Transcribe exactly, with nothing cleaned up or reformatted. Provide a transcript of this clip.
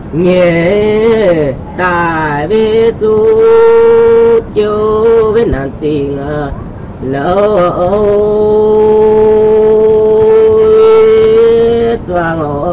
nhẹ đại với tu chiếu với nạn tình lỡ toàn